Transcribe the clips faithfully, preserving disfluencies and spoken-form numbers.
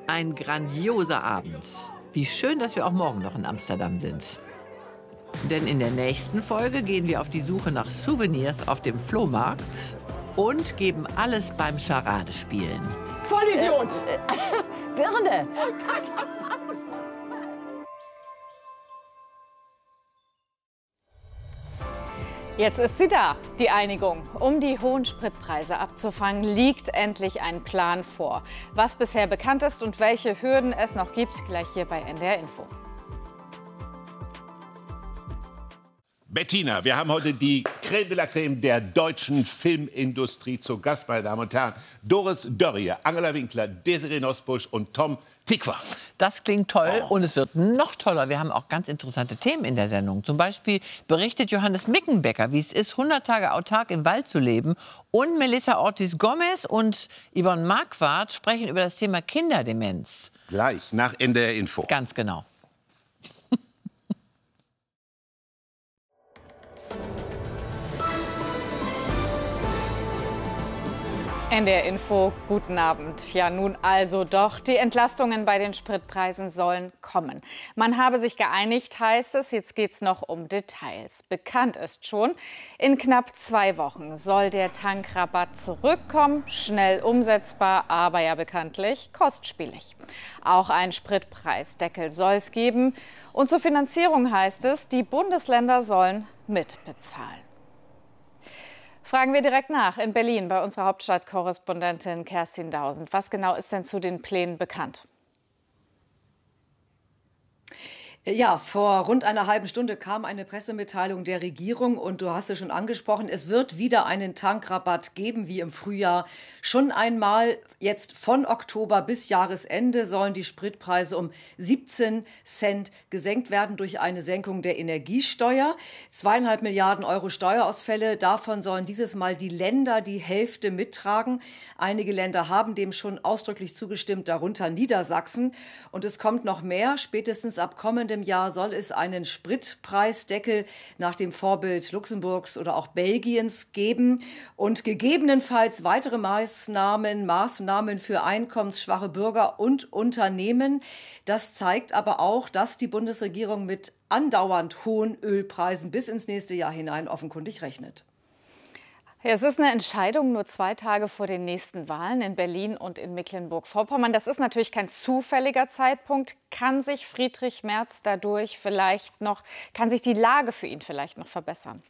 Ein grandioser Abend. Wie schön, dass wir auch morgen noch in Amsterdam sind. Denn in der nächsten Folge gehen wir auf die Suche nach Souvenirs auf dem Flohmarkt und geben alles beim Charadespielen. Vollidiot! Äh, äh, Birne! Jetzt ist sie da, die Einigung. Um die hohen Spritpreise abzufangen, liegt endlich ein Plan vor. Was bisher bekannt ist und welche Hürden es noch gibt, gleich hier bei N D R Info. Bettina, wir haben heute die Creme de la Creme der deutschen Filmindustrie zu Gast, meine Damen und Herren. Doris Dörrie, Angela Winkler, Desiree Nosbusch und Tom Tykwer. Das klingt toll oh. und es wird noch toller. Wir haben auch ganz interessante Themen in der Sendung. Zum Beispiel berichtet Johannes Mickenbecker, wie es ist, hundert Tage autark im Wald zu leben. Und Melissa Ortiz-Gomez und Yvonne Marquardt sprechen über das Thema Kinderdemenz. Gleich nach N D R Info. Ganz genau. N D R Info, guten Abend. Ja, nun also doch, die Entlastungen bei den Spritpreisen sollen kommen. Man habe sich geeinigt, heißt es. Jetzt geht es noch um Details. Bekannt ist schon, in knapp zwei Wochen soll der Tankrabatt zurückkommen. Schnell umsetzbar, aber ja bekanntlich kostspielig. Auch ein Spritpreisdeckel soll es geben. Und zur Finanzierung heißt es, die Bundesländer sollen mitbezahlen. Fragen wir direkt nach in Berlin bei unserer Hauptstadtkorrespondentin Kerstin Dausend. Was genau ist denn zu den Plänen bekannt? Ja, vor rund einer halben Stunde kam eine Pressemitteilung der Regierung und du hast es schon angesprochen, es wird wieder einen Tankrabatt geben wie im Frühjahr. Schon einmal jetzt von Oktober bis Jahresende sollen die Spritpreise um siebzehn Cent gesenkt werden durch eine Senkung der Energiesteuer. Zweieinhalb Milliarden Euro Steuerausfälle, davon sollen dieses Mal die Länder die Hälfte mittragen. Einige Länder haben dem schon ausdrücklich zugestimmt, darunter Niedersachsen. Und es kommt noch mehr, spätestens ab kommendem Jahr soll es einen Spritpreisdeckel nach dem Vorbild Luxemburgs oder auch Belgiens geben und gegebenenfalls weitere Maßnahmen, Maßnahmen für einkommensschwache Bürger und Unternehmen. Das zeigt aber auch, dass die Bundesregierung mit andauernd hohen Ölpreisen bis ins nächste Jahr hinein offenkundig rechnet. Ja, es ist eine Entscheidung nur zwei Tage vor den nächsten Wahlen in Berlin und in Mecklenburg-Vorpommern. Das ist natürlich kein zufälliger Zeitpunkt. Kann sich Friedrich Merz dadurch vielleicht noch, kann sich die Lage für ihn vielleicht noch verbessern?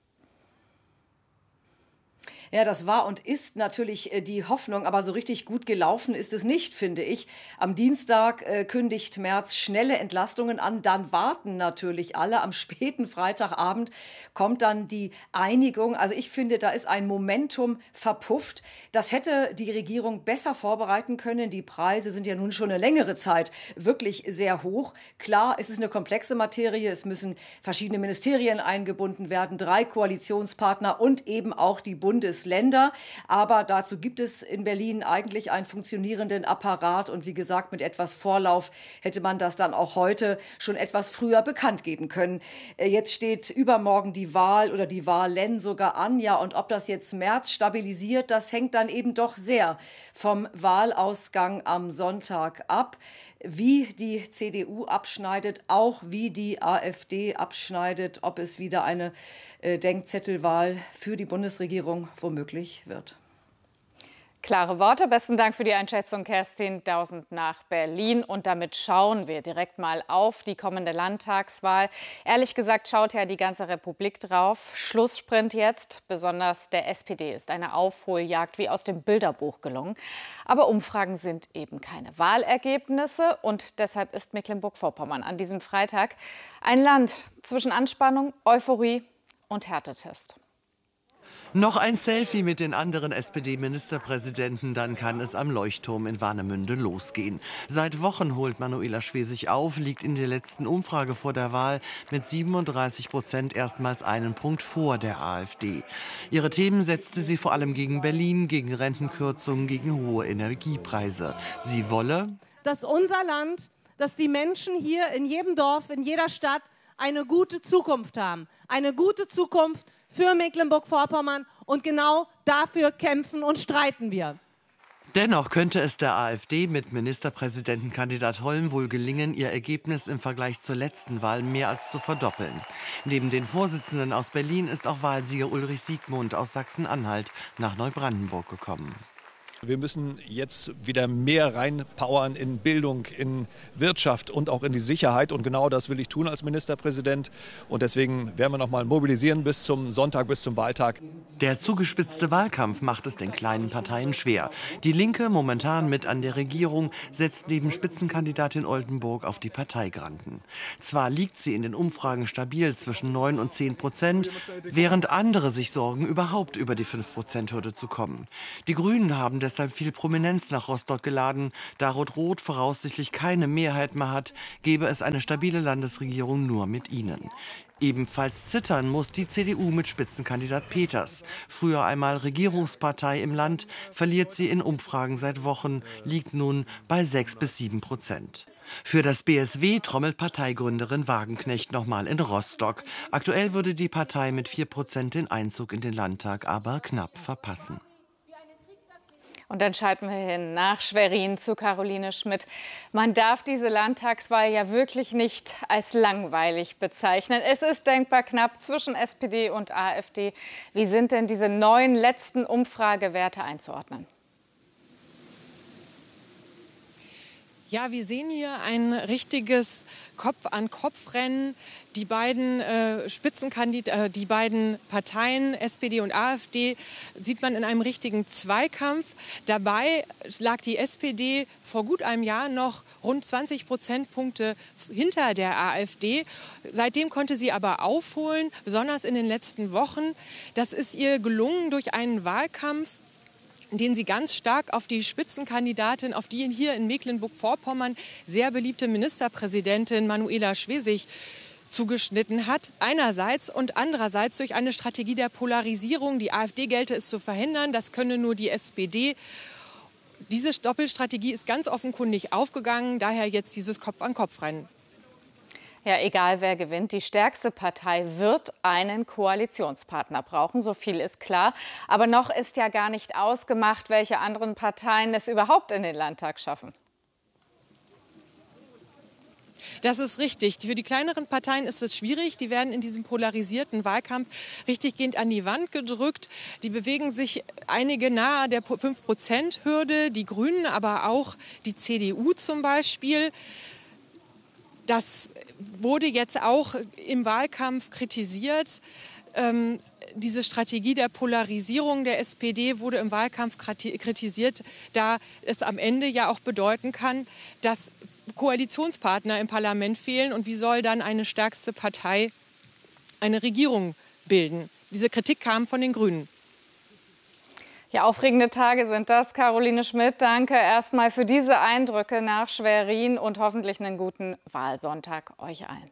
Ja, das war und ist natürlich die Hoffnung, aber so richtig gut gelaufen ist es nicht, finde ich. Am Dienstag äh, kündigt Merz schnelle Entlastungen an, dann warten natürlich alle. Am späten Freitagabend kommt dann die Einigung. Also ich finde, da ist ein Momentum verpufft. Das hätte die Regierung besser vorbereiten können. Die Preise sind ja nun schon eine längere Zeit wirklich sehr hoch. Klar, es ist eine komplexe Materie. Es müssen verschiedene Ministerien eingebunden werden, drei Koalitionspartner und eben auch die Bundes Länder. Aber dazu gibt es in Berlin eigentlich einen funktionierenden Apparat. Und wie gesagt, mit etwas Vorlauf hätte man das dann auch heute schon etwas früher bekannt geben können. Jetzt steht übermorgen die Wahl oder die Wahlen sogar an. Ja, und ob das jetzt Merz stabilisiert, das hängt dann eben doch sehr vom Wahlausgang am Sonntag ab. Wie die C D U abschneidet, auch wie die AfD abschneidet, ob es wieder eine äh, Denkzettelwahl für die Bundesregierung womöglich wird. Klare Worte. Besten Dank für die Einschätzung, Kerstin Dausend nach Berlin. Und damit schauen wir direkt mal auf die kommende Landtagswahl. Ehrlich gesagt schaut ja die ganze Republik drauf. Schlusssprint jetzt. Besonders der S P D ist eine Aufholjagd wie aus dem Bilderbuch gelungen. Aber Umfragen sind eben keine Wahlergebnisse. Und deshalb ist Mecklenburg-Vorpommern an diesem Freitag ein Land zwischen Anspannung, Euphorie und Härtetest. Noch ein Selfie mit den anderen S P D-Ministerpräsidenten, dann kann es am Leuchtturm in Warnemünde losgehen. Seit Wochen holt Manuela Schwesig auf, liegt in der letzten Umfrage vor der Wahl mit siebenunddreißig Prozent erstmals einen Punkt vor der AfD. Ihre Themen setzte sie vor allem gegen Berlin, gegen Rentenkürzungen, gegen hohe Energiepreise. Sie wolle, dass unser Land, dass die Menschen hier in jedem Dorf, in jeder Stadt eine gute Zukunft haben. Eine gute Zukunft für Mecklenburg-Vorpommern und genau dafür kämpfen und streiten wir. Dennoch könnte es der AfD mit Ministerpräsidentenkandidat Holm wohl gelingen, ihr Ergebnis im Vergleich zur letzten Wahl mehr als zu verdoppeln. Neben den Vorsitzenden aus Berlin ist auch Wahlsieger Ulrich Siegmund aus Sachsen-Anhalt nach Neubrandenburg gekommen. Wir müssen jetzt wieder mehr reinpowern in Bildung, in Wirtschaft und auch in die Sicherheit. Und genau das will ich tun als Ministerpräsident. Und deswegen werden wir noch mal mobilisieren bis zum Sonntag, bis zum Wahltag. Der zugespitzte Wahlkampf macht es den kleinen Parteien schwer. Die Linke, momentan mit an der Regierung, setzt neben Spitzenkandidatin Oldenburg auf die Parteigranten. Zwar liegt sie in den Umfragen stabil zwischen neun und zehn Prozent, während andere sich sorgen, überhaupt über die fünf Prozent Hürde zu kommen. Die Grünen haben deshalb viel Prominenz nach Rostock geladen. Da Rot-Rot voraussichtlich keine Mehrheit mehr hat, gäbe es eine stabile Landesregierung nur mit ihnen. Ebenfalls zittern muss die C D U mit Spitzenkandidat Peters. Früher einmal Regierungspartei im Land, verliert sie in Umfragen seit Wochen, liegt nun bei sechs bis sieben Prozent. Für das B S W trommelt Parteigründerin Wagenknecht nochmal in Rostock. Aktuell würde die Partei mit vier Prozent den Einzug in den Landtag aber knapp verpassen. Und dann schalten wir hin nach Schwerin zu Caroline Schmidt. Man darf diese Landtagswahl ja wirklich nicht als langweilig bezeichnen. Es ist denkbar knapp zwischen S P D und AfD. Wie sind denn diese neuen letzten Umfragewerte einzuordnen? Ja, wir sehen hier ein richtiges Kopf-an-Kopf-Rennen. Die beiden äh, Spitzenkandidaten, äh, die beiden Parteien, S P D und AfD, sieht man in einem richtigen Zweikampf. Dabei lag die S P D vor gut einem Jahr noch rund zwanzig Prozentpunkte hinter der AfD. Seitdem konnte sie aber aufholen, besonders in den letzten Wochen. Das ist ihr gelungen durch einen Wahlkampf, in denen sie ganz stark auf die Spitzenkandidatin, auf die hier in Mecklenburg-Vorpommern sehr beliebte Ministerpräsidentin Manuela Schwesig zugeschnitten hat, einerseits, und andererseits durch eine Strategie der Polarisierung. Die AfD gelte es zu verhindern, das könne nur die S P D. Diese Doppelstrategie ist ganz offenkundig aufgegangen, daher jetzt dieses Kopf-an-Kopf-Rennen. Ja, egal wer gewinnt, die stärkste Partei wird einen Koalitionspartner brauchen, so viel ist klar. Aber noch ist ja gar nicht ausgemacht, welche anderen Parteien es überhaupt in den Landtag schaffen. Das ist richtig. Für die kleineren Parteien ist es schwierig. Die werden in diesem polarisierten Wahlkampf richtiggehend an die Wand gedrückt. Die bewegen sich einige nahe der fünf Prozent Hürde, die Grünen, aber auch die C D U zum Beispiel. Das wurde jetzt auch im Wahlkampf kritisiert. Ähm, diese Strategie der Polarisierung der S P D wurde im Wahlkampf kritisiert, da es am Ende ja auch bedeuten kann, dass Koalitionspartner im Parlament fehlen. Und wie soll dann eine stärkste Partei eine Regierung bilden? Diese Kritik kam von den Grünen. Ja, aufregende Tage sind das. Caroline Schmidt, danke erstmal für diese Eindrücke nach Schwerin und hoffentlich einen guten Wahlsonntag euch allen.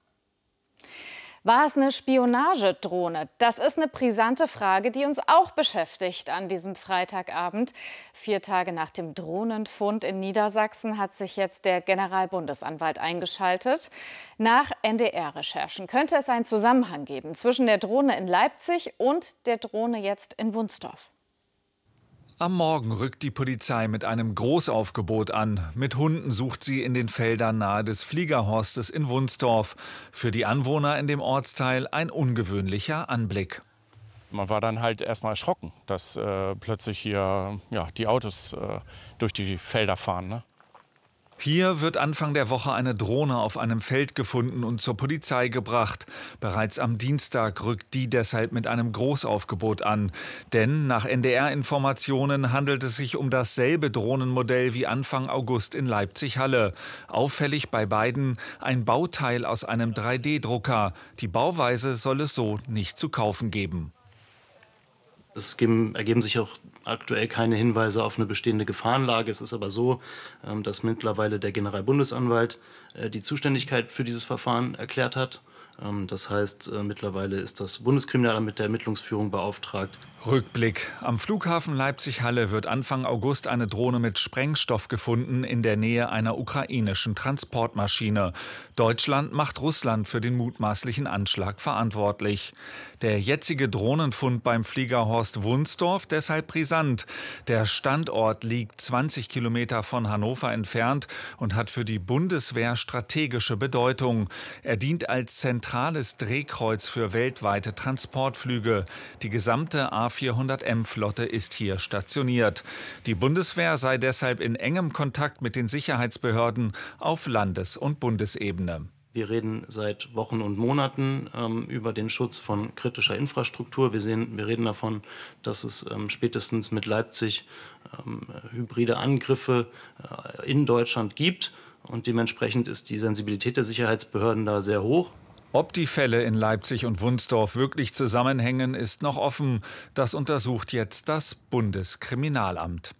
War es eine Spionagedrohne? Das ist eine brisante Frage, die uns auch beschäftigt an diesem Freitagabend. Vier Tage nach dem Drohnenfund in Niedersachsen hat sich jetzt der Generalbundesanwalt eingeschaltet. Nach N D R-Recherchen könnte es einen Zusammenhang geben zwischen der Drohne in Leipzig und der Drohne jetzt in Wunstorf. Am Morgen rückt die Polizei mit einem Großaufgebot an. Mit Hunden sucht sie in den Feldern nahe des Fliegerhorstes in Wunstorf. Für die Anwohner in dem Ortsteil ein ungewöhnlicher Anblick. Man war dann halt erstmal erschrocken, dass äh, plötzlich hier ja, die Autos äh, durch die Felder fahren. Ne? Hier wird Anfang der Woche eine Drohne auf einem Feld gefunden und zur Polizei gebracht. Bereits am Dienstag rückt die deshalb mit einem Großaufgebot an. Denn nach N D R-Informationen handelt es sich um dasselbe Drohnenmodell wie Anfang August in Leipzig-Halle. Auffällig bei beiden ein Bauteil aus einem drei D Drucker. Die Bauweise soll es so nicht zu kaufen geben. Es ergeben sich auch aktuell keine Hinweise auf eine bestehende Gefahrenlage. Es ist aber so, dass mittlerweile der Generalbundesanwalt die Zuständigkeit für dieses Verfahren erklärt hat. Das heißt, mittlerweile ist das Bundeskriminalamt mit der Ermittlungsführung beauftragt. Rückblick. Am Flughafen Leipzig-Halle wird Anfang August eine Drohne mit Sprengstoff gefunden in der Nähe einer ukrainischen Transportmaschine. Deutschland macht Russland für den mutmaßlichen Anschlag verantwortlich. Der jetzige Drohnenfund beim Flieger Horst Wunsdorf deshalb brisant. Der Standort liegt zwanzig Kilometer von Hannover entfernt und hat für die Bundeswehr strategische Bedeutung. Er dient als zentrales Drehkreuz für weltweite Transportflüge. Die gesamte A vierhundert M-Flotte ist hier stationiert. Die Bundeswehr sei deshalb in engem Kontakt mit den Sicherheitsbehörden auf Landes- und Bundesebene. Wir reden seit Wochen und Monaten ähm, über den Schutz von kritischer Infrastruktur. Wir, sehen, wir reden davon, dass es ähm, spätestens mit Leipzig ähm, hybride Angriffe äh, in Deutschland gibt. Und dementsprechend ist die Sensibilität der Sicherheitsbehörden da sehr hoch. Ob die Fälle in Leipzig und Wunsdorf wirklich zusammenhängen, ist noch offen. Das untersucht jetzt das Bundeskriminalamt.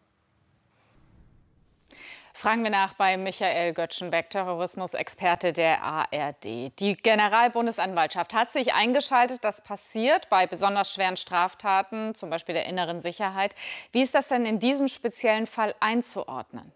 Fragen wir nach bei Michael Göttschenbeck, Terrorismusexperte der A R D. Die Generalbundesanwaltschaft hat sich eingeschaltet. Das passiert bei besonders schweren Straftaten, zum Beispiel der inneren Sicherheit. Wie ist das denn in diesem speziellen Fall einzuordnen?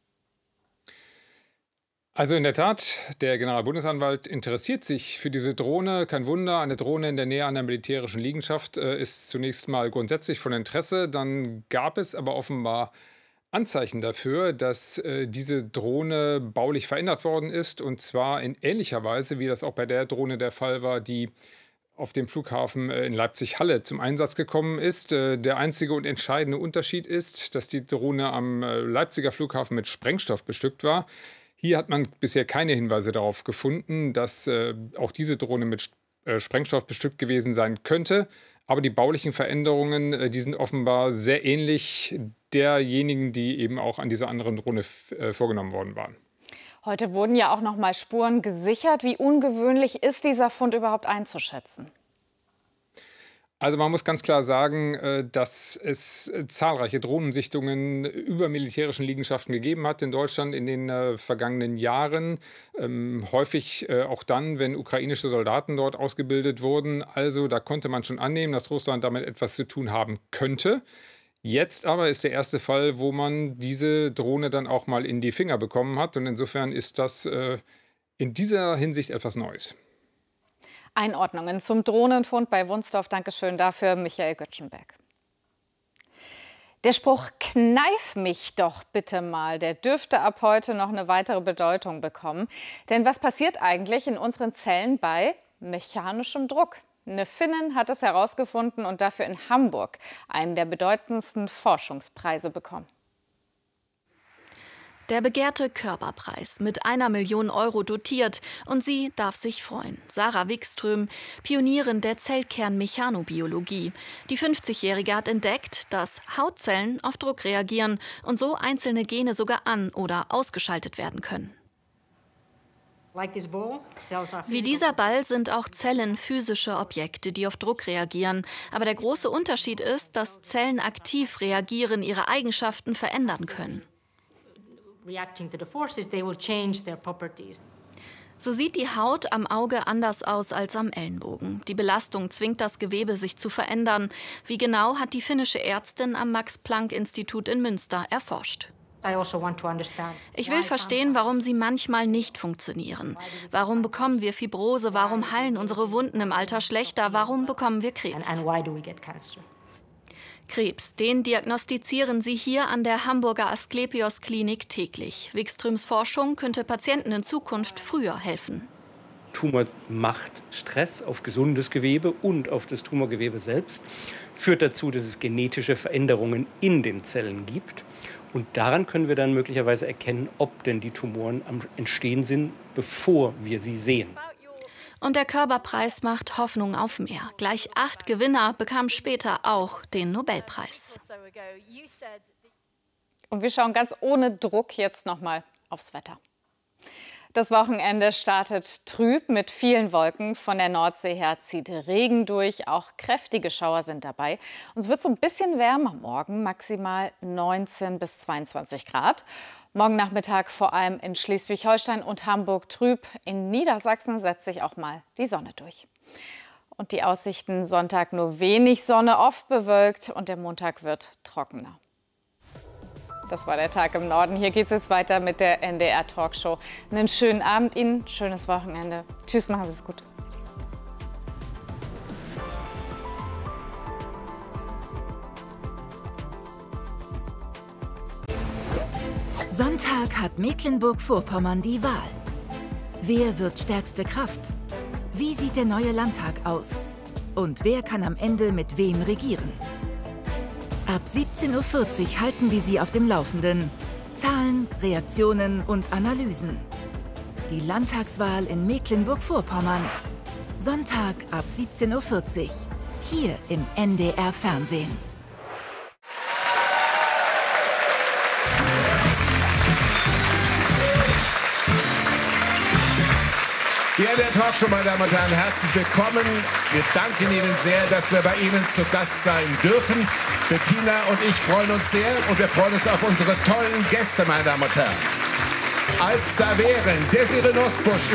Also in der Tat, der Generalbundesanwalt interessiert sich für diese Drohne. Kein Wunder, eine Drohne in der Nähe einer militärischen Liegenschaft äh, ist zunächst mal grundsätzlich von Interesse. Dann gab es aber offenbar Anzeichen dafür, dass äh, diese Drohne baulich verändert worden ist. Und zwar in ähnlicher Weise, wie das auch bei der Drohne der Fall war, die auf dem Flughafen äh, in Leipzig-Halle zum Einsatz gekommen ist. Äh, der einzige und entscheidende Unterschied ist, dass die Drohne am äh, Leipziger Flughafen mit Sprengstoff bestückt war. Hier hat man bisher keine Hinweise darauf gefunden, dass äh, auch diese Drohne mit äh, Sprengstoff bestückt gewesen sein könnte. Aber die baulichen Veränderungen, äh, die sind offenbar sehr ähnlich derjenigen, die eben auch an dieser anderen Drohne äh, vorgenommen worden waren. Heute wurden ja auch noch mal Spuren gesichert. Wie ungewöhnlich ist dieser Fund überhaupt einzuschätzen? Also man muss ganz klar sagen, dass es zahlreiche Drohnensichtungen über militärischen Liegenschaften gegeben hat in Deutschland in den vergangenen Jahren. Ähm, häufig äh, auch dann, wenn ukrainische Soldaten dort ausgebildet wurden. Also da konnte man schon annehmen, dass Russland damit etwas zu tun haben könnte. Jetzt aber ist der erste Fall, wo man diese Drohne dann auch mal in die Finger bekommen hat. Und insofern ist das äh, in dieser Hinsicht etwas Neues. Einordnungen zum Drohnenfund bei Wunsdorf. Dankeschön dafür, Michael Göttschenbeck. Der Spruch „Kneif mich doch bitte mal", der dürfte ab heute noch eine weitere Bedeutung bekommen. Denn was passiert eigentlich in unseren Zellen bei mechanischem Druck? Eine Finnin hat es herausgefunden und dafür in Hamburg einen der bedeutendsten Forschungspreise bekommen. Der begehrte Körperpreis, mit einer Million Euro dotiert. Und sie darf sich freuen. Sarah Wikström, Pionierin der Zellkernmechanobiologie. Die fünfzigjährige hat entdeckt, dass Hautzellen auf Druck reagieren und so einzelne Gene sogar an- oder ausgeschaltet werden können. Wie dieser Ball sind auch Zellen physische Objekte, die auf Druck reagieren. Aber der große Unterschied ist, dass Zellen aktiv reagieren, ihre Eigenschaften verändern können. So sieht die Haut am Auge anders aus als am Ellenbogen. Die Belastung zwingt das Gewebe, sich zu verändern. Wie genau, hat die finnische Ärztin am Max-Planck-Institut in Münster erforscht. Ich will verstehen, warum sie manchmal nicht funktionieren. Warum bekommen wir Fibrose? Warum heilen unsere Wunden im Alter schlechter? Warum bekommen wir Krebs? Krebs, den diagnostizieren sie hier an der Hamburger Asklepios-Klinik täglich. Wikströms Forschung könnte Patienten in Zukunft früher helfen. Tumor macht Stress auf gesundes Gewebe und auf das Tumorgewebe selbst, führt dazu, dass es genetische Veränderungen in den Zellen gibt. Und daran können wir dann möglicherweise erkennen, ob denn die Tumoren am Entstehen sind, bevor wir sie sehen. Und der Körperpreis macht Hoffnung auf mehr. Gleich acht Gewinner bekamen später auch den Nobelpreis. Und wir schauen ganz ohne Druck jetzt noch mal aufs Wetter. Das Wochenende startet trüb mit vielen Wolken. Von der Nordsee her zieht Regen durch. Auch kräftige Schauer sind dabei. Und es wird so ein bisschen wärmer morgen, maximal neunzehn bis zweiundzwanzig Grad. Morgen Nachmittag vor allem in Schleswig-Holstein und Hamburg trüb. In Niedersachsen setzt sich auch mal die Sonne durch. Und die Aussichten: Sonntag nur wenig Sonne, oft bewölkt, und der Montag wird trockener. Das war der Tag im Norden. Hier geht es jetzt weiter mit der N D R Talkshow. Einen schönen Abend Ihnen, schönes Wochenende. Tschüss, machen Sie es gut. Sonntag hat Mecklenburg-Vorpommern die Wahl. Wer wird stärkste Kraft? Wie sieht der neue Landtag aus? Und wer kann am Ende mit wem regieren? Ab siebzehn Uhr vierzig halten wir Sie auf dem Laufenden. Zahlen, Reaktionen und Analysen. Die Landtagswahl in Mecklenburg-Vorpommern. Sonntag ab siebzehn Uhr vierzig. Hier im N D R Fernsehen. Die N D R Talkshow, meine Damen und Herren, herzlich willkommen. Wir danken Ihnen sehr, dass wir bei Ihnen zu Gast sein dürfen. Bettina und ich freuen uns sehr und wir freuen uns auf unsere tollen Gäste, meine Damen und Herren. Als da wären Desiree Nosbusch